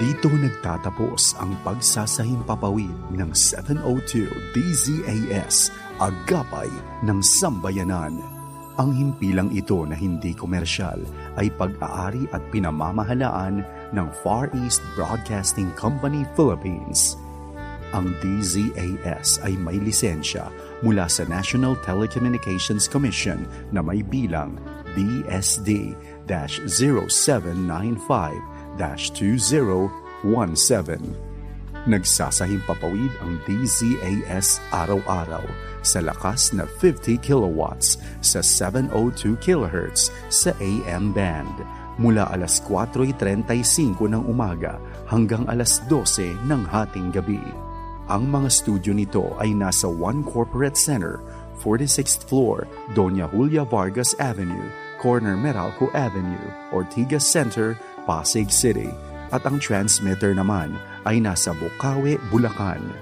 Dito nagtatapos ang pagsasahimpapawid ng 702 DZAS, Agapay ng Sambayanan. Ang himpilang ito na hindi komersyal ay pag-aari at pinamamahalaan ng Far East Broadcasting Company Philippines. Ang DZAS ay may lisensya mula sa National Telecommunications Commission na may bilang BSD-0795-2017. Nagsasahimpapawid ang DZAS araw-araw sa lakas na 50 kilowatts sa 702 kHz sa AM band mula alas 4:35 ng umaga hanggang alas 12 ng hating gabi. Ang mga studio nito ay nasa One Corporate Center, 46th floor, Doña Julia Vargas Avenue, corner Meralco Avenue, Ortigas Center, Pasig City. At ang transmitter naman ay nasa Bukawi, Bulacan.